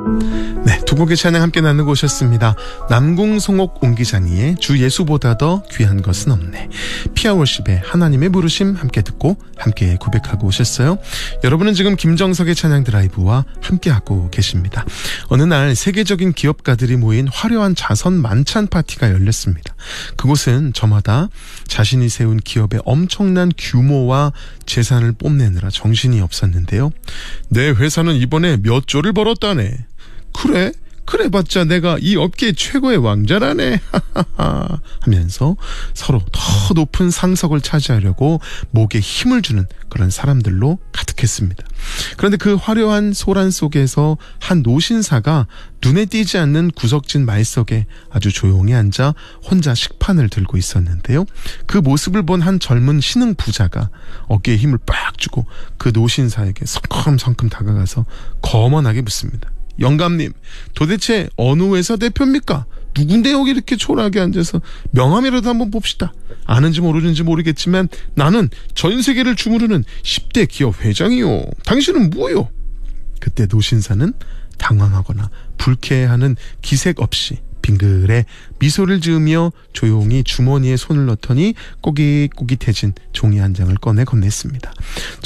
네, 두 곡의 찬양 함께 나누고 오셨습니다. 남궁송옥 옹기장이의 주 예수보다 더 귀한 것은 없네, 피아월십의 하나님의 부르심 함께 듣고 함께 고백하고 오셨어요. 여러분은 지금 김정석의 찬양 드라이브와 함께하고 계십니다. 어느 날 세계적인 기업가들이 모인 화려한 자선 만찬 파티가 열렸습니다. 그곳은 저마다 자신이 세운 기업의 엄청난 규모와 재산을 뽐내느라 정신이 없었는데요. 내 회사는 이번에 몇 조를 벌었다네. 그래? 그래봤자 내가 이 업계 최고의 왕자라네 하면서 서로 더 높은 상석을 차지하려고 목에 힘을 주는 그런 사람들로 가득했습니다. 그런데 그 화려한 소란 속에서 한 노신사가 눈에 띄지 않는 구석진 말석에 아주 조용히 앉아 혼자 식판을 들고 있었는데요. 그 모습을 본 한 젊은 신흥 부자가 어깨에 힘을 빡 주고 그 노신사에게 성큼성큼 다가가서 거만하게 묻습니다. 영감님, 도대체 어느 회사 대표입니까? 누군데 여기 이렇게 초라하게 앉아서 명함이라도 한번 봅시다. 아는지 모르는지 모르겠지만 나는 전 세계를 주무르는 10대 기업 회장이요. 당신은 뭐요? 그때 노신사는 당황하거나 불쾌해하는 기색 없이 빙글에 미소를 지으며 조용히 주머니에 손을 넣더니 꼬깃꼬깃해진 종이 한 장을 꺼내 건넸습니다.